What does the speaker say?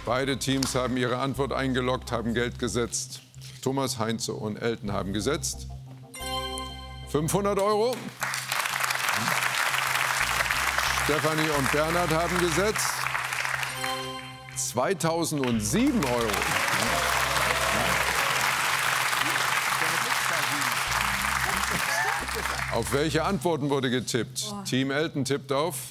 Beide Teams haben ihre Antwort eingeloggt, haben Geld gesetzt. Thomas, Heinze und Elton haben gesetzt. 500 €. Stefanie und Bernhard haben gesetzt. 2007 €. Auf welche Antworten wurde getippt? Team Elton tippt auf